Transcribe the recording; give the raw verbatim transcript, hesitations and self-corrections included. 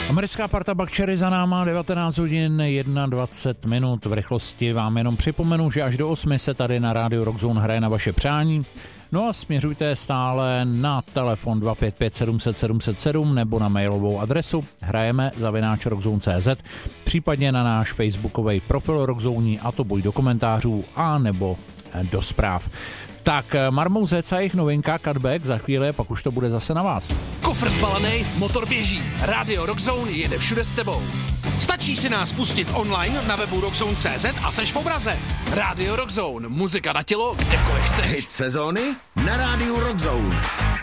Americká parta Buckcherry za náma, devatenáct hodin dvacet jedna minut. V rychlosti vám jenom připomenu, že až do osmi se tady na rádiu Rockzone hraje na vaše přání. No a směřujte stále na telefon dva pět pět sedm set sedm set sedm nebo na mailovou adresu hrajeme zavináč rockzone tečka cz, případně na náš facebookový profil Rockzone, a to buď do komentářů a nebo do zpráv. Tak Marmouzec a jejich novinka Cutback za chvíli, pak už to bude zase na vás. Kofr zbalený, motor běží. Radio Rockzone jede všude s tebou. Stačí si nás pustit online na webu rockzone tečka cz a seš v obraze. Radio Rockzone, muzika na tělo, kdekoliv chceš. Hit sezóny na rádiu Rockzone.